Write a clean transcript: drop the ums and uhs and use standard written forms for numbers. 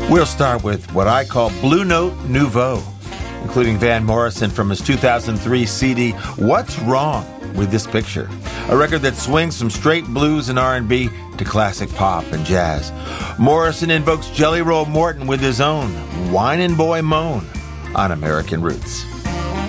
We'll start with what I call Blue Note Nouveau, including Van Morrison from his 2003 CD, What's Wrong with This Picture? A record that swings from straight blues and R&B to classic pop and jazz. Morrison invokes Jelly Roll Morton with his own Whinin' Boy Moan on American Roots.